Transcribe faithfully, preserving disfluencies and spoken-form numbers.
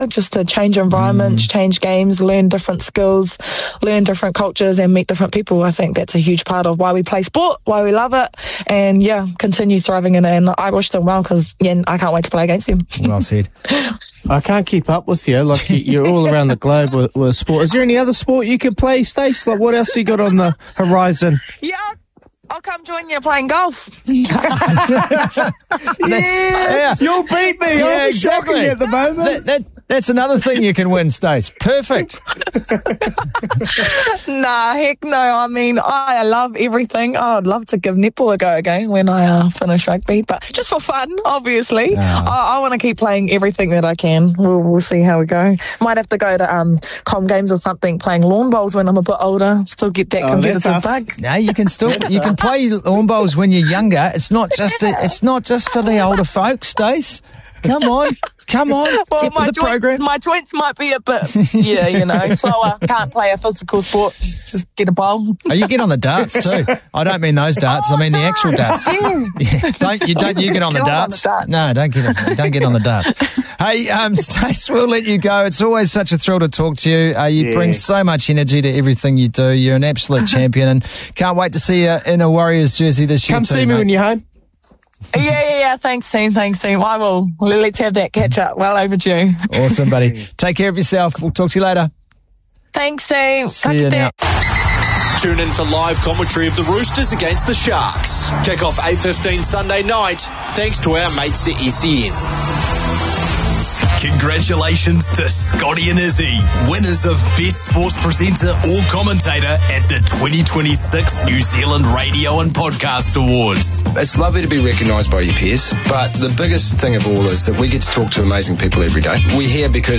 just to change environments, mm. change games, learn different skills, learn different cultures and meet different people. I think that's a huge part of why we play sport, why we love it, and yeah, continue thriving in it. And I wish them well because yeah, I can't wait to play against them. Well said. I can't keep up with you. Like you're all around the globe with, with sport. Is there any other sport you could play, Stace? Like what else you got on the horizon? Yeah. I'll come join you playing golf. That's, yeah. You'll beat me. Yeah, I'm exactly. at the moment. That, that, that's another thing you can win, Stace. Perfect. Nah, heck no. I mean, I love everything. Oh, I'd love to give netball a go again when I uh, finish rugby, but just for fun, obviously. No. I, I want to keep playing everything that I can. We'll, we'll see how we go. Might have to go to um, com games or something, playing lawn bowls when I'm a bit older. Still get that oh, competitive bug. No, you can still you can play lawn bowls when you're younger. It's not just a, it's not just for the older folks, Stace. Come on, come on, well, get my with the joint, program. My joints might be a bit, yeah, you know, slower. Can't play a physical sport. Just, just get a bowl. Oh, you get on the darts too. I don't mean those darts. Oh, I mean no. the actual darts. Yeah. Yeah. Don't you don't you get on the Get on darts? the darts. No, don't get on, don't get on the darts. Hey, um, Stace, we'll let you go. It's always such a thrill to talk to you. Uh, you yeah. bring so much energy to everything you do. You're an absolute champion, and can't wait to see you in a Warriors jersey this year. Come too, see me mate. when you're home. Yeah, yeah, yeah. Thanks, team. Thanks, team. I will. Let's have that catch up. Well overdue. Awesome, buddy. Take care of yourself. We'll talk to you later. Thanks, team. See you now. Tune in for live commentary of the Roosters against the Sharks. Kick off eight fifteen Sunday night, thanks to our mates at S E N. Congratulations to Scotty and Izzy, winners of Best Sports Presenter or Commentator at the twenty twenty-six New Zealand Radio and Podcast Awards. It's lovely to be recognised by your peers, but the biggest thing of all is that we get to talk to amazing people every day. We're here because